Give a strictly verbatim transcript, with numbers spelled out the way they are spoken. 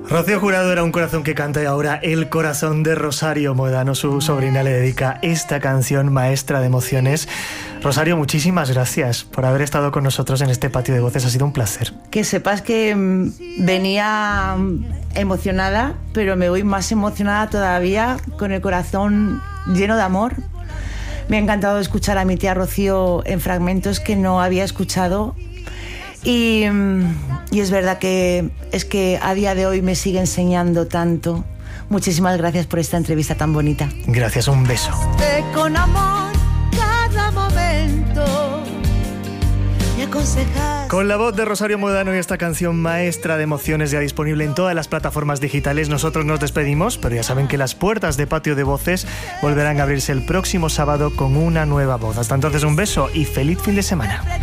Rocío Jurado era Un corazón que canta y ahora el corazón de Rosario Moedano, su sobrina, le dedica esta canción maestra de emociones. Rosario, muchísimas gracias por haber estado con nosotros en este patio de voces, ha sido un placer. Que sepas que mmm, venía emocionada, pero me voy más emocionada todavía, con el corazón lleno de amor. Me ha encantado escuchar a mi tía Rocío en fragmentos que no había escuchado. Y, y es verdad que es que a día de hoy me sigue enseñando tanto. Muchísimas gracias por esta entrevista tan bonita. Gracias, un beso. Con amor cada momento y aconsejas. Con la voz de Rosario Moedano y esta canción maestra de emociones ya disponible en todas las plataformas digitales, nosotros nos despedimos, pero ya saben que las puertas de Patio de Voces volverán a abrirse el próximo sábado con una nueva voz. Hasta entonces, un beso y feliz fin de semana.